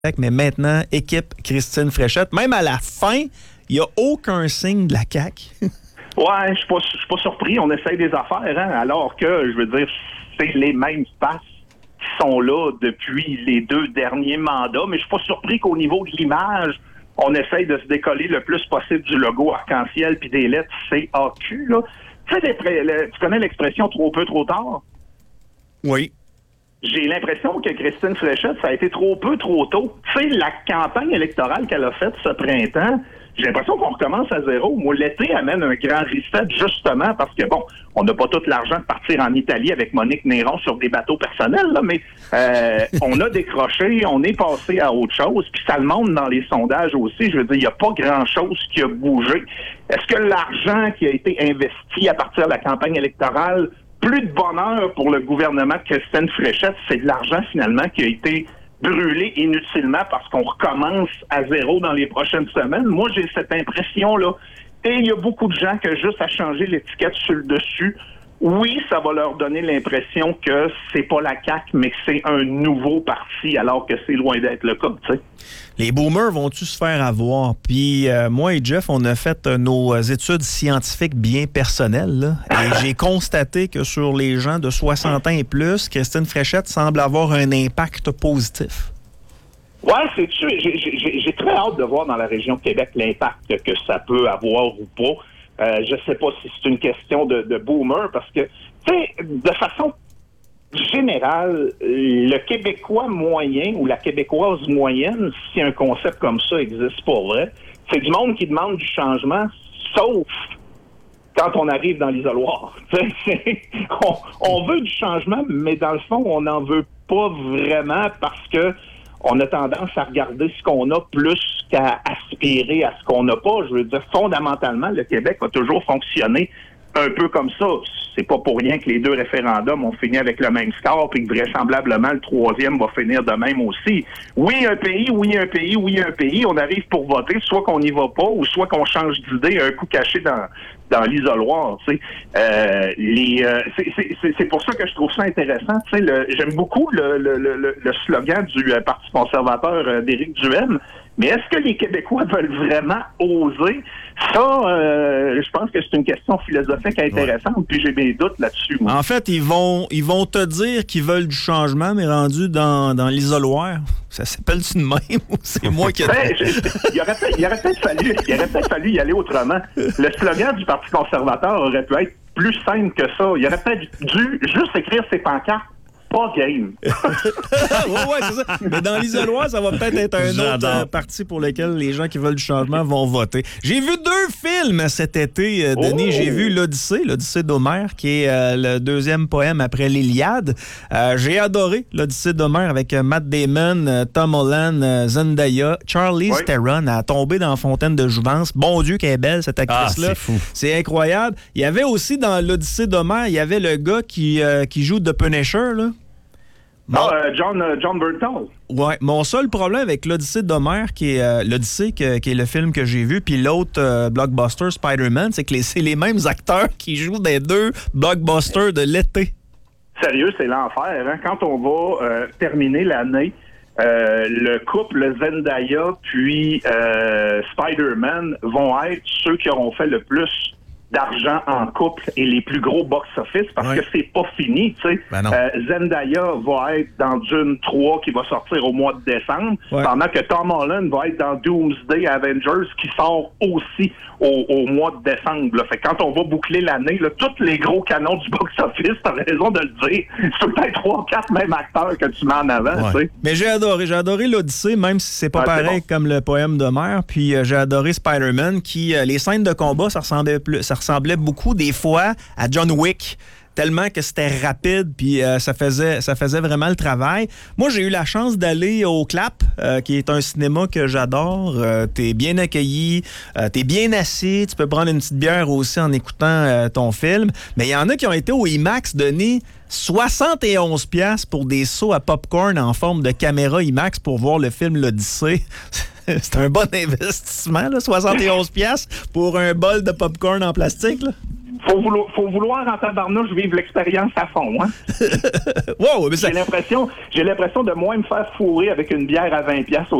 mais maintenant, équipe Christine Fréchette. Même à la fin, il n'y a aucun signe de la CAQ. Ouais, je suis pas surpris. On essaye des affaires, hein, alors que, je veux dire, c'est les mêmes faces qui sont là depuis les 2 derniers mandats. Mais je suis pas surpris qu'au niveau de l'image, on essaye de se décoller le plus possible du logo arc-en-ciel puis des lettres CAQ, là. Tu sais, tu connais l'expression « trop peu, trop tard » ? Oui. J'ai l'impression que Christine Fréchette, ça a été trop peu, trop tôt. Tu sais, la campagne électorale qu'elle a faite ce printemps, j'ai l'impression qu'on recommence à zéro. Moi, l'été amène un grand reset, justement, parce que, bon, on n'a pas tout l'argent de partir en Italie avec Monique Néron sur des bateaux personnels, là, mais on a décroché, on est passé à autre chose, puis ça le montre dans les sondages aussi. Je veux dire, il n'y a pas grand-chose qui a bougé. Est-ce que l'argent qui a été investi à partir de la campagne électorale, plus de bonheur pour le gouvernement de Christine Fréchette, c'est de l'argent finalement qui a été brûlé inutilement parce qu'on recommence à zéro dans les prochaines semaines? Moi, j'ai cette impression-là. Et il y a beaucoup de gens que juste à changer l'étiquette sur le dessus, oui, ça va leur donner l'impression que c'est pas la CAQ, mais que c'est un nouveau parti, alors que c'est loin d'être le cas, tu sais. Les boomers vont-tu se faire avoir? Puis moi et Jeff, on a fait nos études scientifiques bien personnelles, là, et j'ai constaté que sur les gens de 60 ans et plus, Christine Fréchette semble avoir un impact positif. Ouais, c'est-tu. J'ai très hâte de voir dans la région de Québec l'impact que ça peut avoir ou pas. Je sais pas si c'est une question de boomer, parce que, tu sais, de façon générale, le Québécois moyen ou la Québécoise moyenne, si un concept comme ça existe pour vrai, c'est du monde qui demande du changement, sauf quand on arrive dans l'isoloir. On veut du changement, mais dans le fond, on n'en veut pas vraiment parce que on a tendance à regarder ce qu'on a plus qu'à aspirer à ce qu'on n'a pas. Je veux dire, fondamentalement, le Québec a toujours fonctionné un peu comme ça. C'est pas pour rien que les 2 référendums ont fini avec le même score, puis que vraisemblablement le 3e va finir de même aussi. Oui, un pays, oui, un pays, oui, un pays. On arrive pour voter, soit qu'on n'y va pas, ou soit qu'on change d'idée un coup caché dans l'isoloir. Tu sais, c'est pour ça que je trouve ça intéressant. Tu sais, j'aime beaucoup le slogan du Parti conservateur d'Éric Duhaime. Mais est-ce que les Québécois veulent vraiment oser? Ça, je pense que c'est une question philosophique intéressante, ouais. Puis j'ai mes doutes là-dessus. Moi. En fait, ils vont te dire qu'ils veulent du changement, mais rendu dans l'isoloir. Ça s'appelle-tu de même ou c'est moi qui... Il aurait peut-être fallu y aller autrement. Le slogan du Parti conservateur aurait pu être plus simple que ça. Il aurait peut-être dû juste écrire ses pancartes. Pas game. ouais, c'est ça. Mais dans l'isoloir, ça va peut-être être un autre parti pour lequel les gens qui veulent du changement vont voter. J'ai vu 2 films cet été, Denis. Oh! J'ai vu l'Odyssée d'Homère, qui est le 2e poème après l'Iliade. J'ai adoré l'Odyssée d'Homère avec Matt Damon, Tom Holland, Zendaya, Charlize Theron a tombé dans la fontaine de jouvence. Bon Dieu, qu'elle est belle, cette actrice-là. C'est fou. C'est incroyable. Il y avait aussi dans l'Odyssée d'Homère, il y avait le gars qui joue The Punisher, là. John Bernthal. Ouais, mon seul problème avec l'Odyssée d'Homère, qui est l'Odyssée, qui est le film que j'ai vu, puis l'autre blockbuster c'est que c'est les mêmes acteurs qui jouent des 2 blockbusters de l'été. Sérieux, c'est l'enfer. Hein? Quand on va terminer l'année, le couple Zendaya puis Spider-Man vont être ceux qui auront fait le plus d'argent en couple et les plus gros box-office parce que c'est pas fini, tu sais. Ben Zendaya va être dans Dune 3 qui va sortir au mois de décembre, pendant que Tom Holland va être dans Doomsday Avengers qui sort aussi au mois de décembre. Là. Fait que quand on va boucler l'année, là, tous les gros canons du box-office, t'as raison de le dire, c'est peut-être 3 ou 4 mêmes acteurs que tu mets en avant, tu sais. Mais j'ai adoré l'Odyssée, même si c'est pas pareil comme le poème d'Homère, puis j'ai adoré Spider-Man, qui, les scènes de combat, ça ressemblait beaucoup des fois à John Wick, tellement que c'était rapide puis ça faisait vraiment le travail. Moi, j'ai eu la chance d'aller au Clap, qui est un cinéma que j'adore. T'es bien accueilli, t'es bien assis, tu peux prendre une petite bière aussi en écoutant ton film. Mais il y en a qui ont été au IMAX, Denis, 71$ pour des seaux à popcorn en forme de caméra IMAX pour voir le film L'Odyssée. C'est un bon investissement, là, 71$ pour un bol de popcorn en plastique, là. faut vouloir en tabarnouche vivre l'expérience à fond, hein? Wow, mais J'ai l'impression de moins me faire fourrer avec une bière à 20$